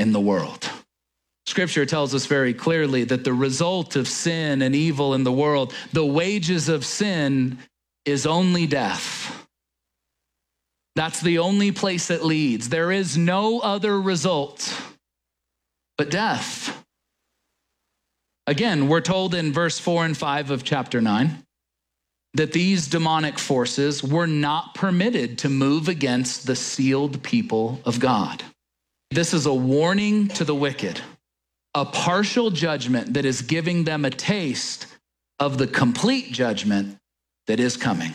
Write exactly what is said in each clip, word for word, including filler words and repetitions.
in the world. Scripture tells us very clearly that the result of sin and evil in the world, the wages of sin, is only death. That's the only place it leads. There is no other result but death. Again, we're told in verse four and five of chapter nine that these demonic forces were not permitted to move against the sealed people of God. This is a warning to the wicked, a partial judgment that is giving them a taste of the complete judgment that is coming.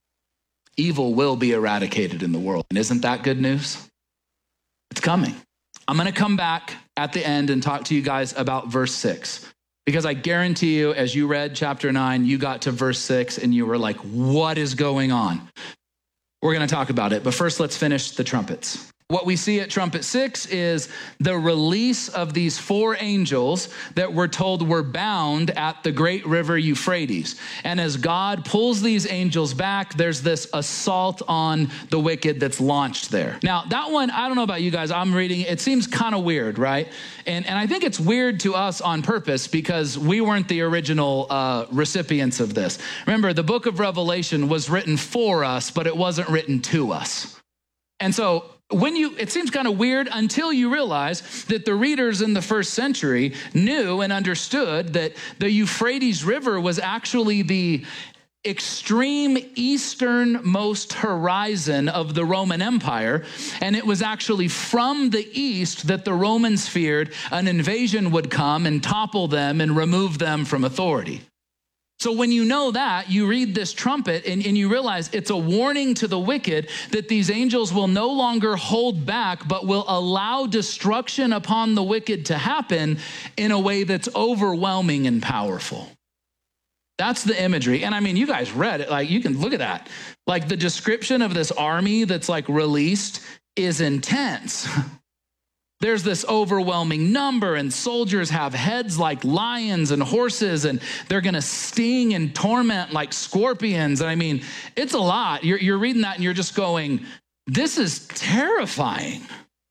Evil will be eradicated in the world. And isn't that good news? It's coming. I'm going to come back at the end and talk to you guys about verse six, because I guarantee you, as you read chapter nine, you got to verse six and you were like, what is going on? We're going to talk about it. But first, let's finish the trumpets. What we see at trumpet six is the release of these four angels that we're told were bound at the great river Euphrates. And as God pulls these angels back, there's this assault on the wicked that's launched there. Now, that one, I don't know about you guys, I'm reading, it seems kind of weird, right? And, and I think it's weird to us on purpose because we weren't the original uh, recipients of this. Remember, the book of Revelation was written for us, but it wasn't written to us. And so, When you, it seems kind of weird until you realize that the readers in the first century knew and understood that the Euphrates River was actually the extreme easternmost horizon of the Roman Empire. And it was actually from the east that the Romans feared an invasion would come and topple them and remove them from authority. So when you know that, you read this trumpet and, and you realize it's a warning to the wicked that these angels will no longer hold back, but will allow destruction upon the wicked to happen in a way that's overwhelming and powerful. That's the imagery. And I mean, you guys read it, like you can look at that. Like the description of this army that's like released is intense. There's this overwhelming number, and soldiers have heads like lions and horses, and they're going to sting and torment like scorpions. And I mean, it's a lot. You're, you're reading that and you're just going, this is terrifying.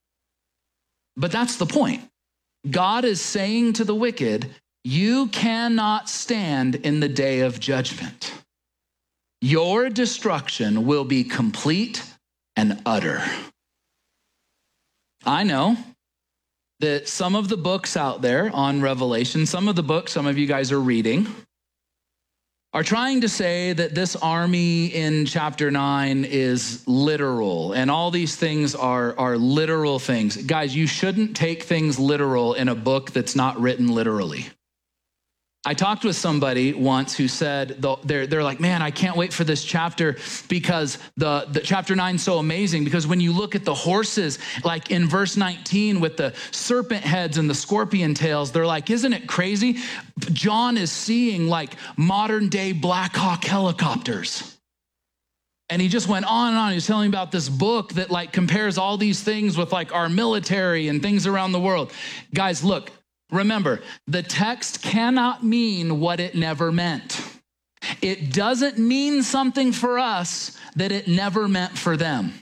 But that's the point. God is saying to the wicked, you cannot stand in the day of judgment. Your destruction will be complete and utter. I know that some of the books out there on Revelation, some of the books some of you guys are reading, are trying to say that this army in chapter nine is literal, and all these things are, are literal things. Guys, you shouldn't take things literal in a book that's not written literally. I talked with somebody once who said, they're, they're like, man, I can't wait for this chapter because the, the chapter nine is so amazing, because when you look at the horses, like in verse nineteen with the serpent heads and the scorpion tails, they're like, isn't it crazy? John is seeing like modern day Black Hawk helicopters. And he just went on and on. He was telling me about this book that like compares all these things with like our military and things around the world. Guys, look. Remember, the text cannot mean what it never meant. It doesn't mean something for us that it never meant for them.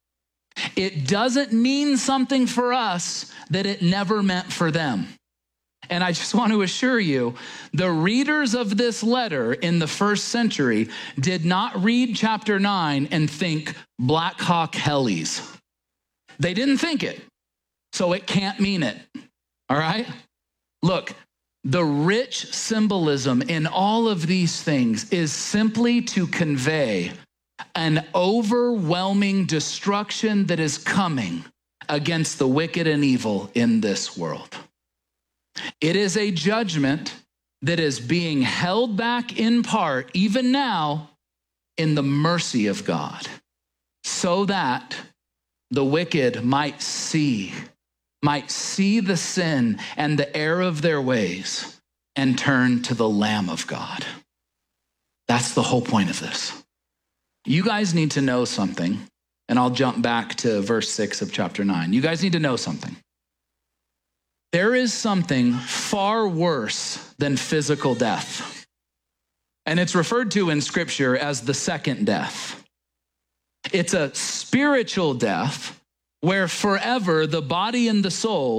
It doesn't mean something for us that it never meant for them. And I just want to assure you, the readers of this letter in the first century did not read chapter nine and think Black Hawk helis. They didn't think it, so it can't mean it, all right? Look, the rich symbolism in all of these things is simply to convey an overwhelming destruction that is coming against the wicked and evil in this world. It is a judgment that is being held back in part, even now, in the mercy of God, so that the wicked might see might see the sin and the error of their ways and turn to the Lamb of God. That's the whole point of this. You guys need to know something, and I'll jump back to verse six of chapter nine. You guys need to know something. There is something far worse than physical death, and it's referred to in Scripture as the second death. It's a spiritual death where forever the body and the soul